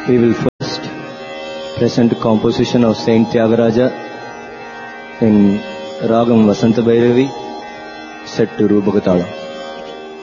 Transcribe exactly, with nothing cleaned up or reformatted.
We will first present a composition of Saint Tyagaraja in Ragam Vasanta Bhairavi, set to Rupakatalam.